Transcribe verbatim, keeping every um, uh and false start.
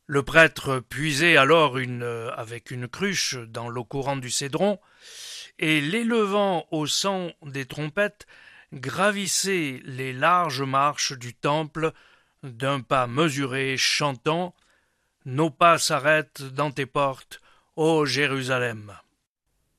Le prêtre puisait alors une, euh, avec une cruche dans l'eau courante du Cédron, et l'élevant au son des trompettes, gravissait les larges marches du temple d'un pas mesuré, chantant « Nos pas s'arrêtent dans tes portes, ô Jérusalem ».